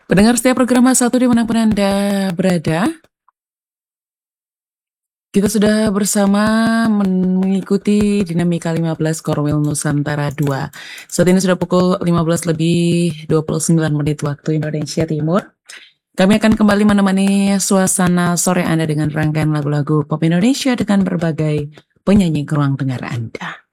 Pendengar setiap program satu dimanapun Anda berada, kita sudah bersama mengikuti dinamika 15 Korwil Nusantara 2. Saat ini sudah pukul 15 lebih 29 menit waktu Indonesia Timur. Kami akan kembali menemani suasana sore Anda dengan rangkaian lagu-lagu pop Indonesia dengan berbagai penyanyi ke ruang dengar Anda.